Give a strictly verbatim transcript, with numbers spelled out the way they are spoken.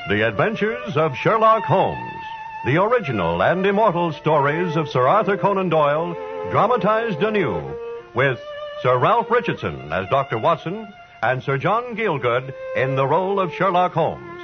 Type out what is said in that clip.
The Adventures of Sherlock Holmes. The original and immortal stories of Sir Arthur Conan Doyle, dramatized anew, with Sir Ralph Richardson as Doctor Watson and Sir John Gielgud in the role of Sherlock Holmes.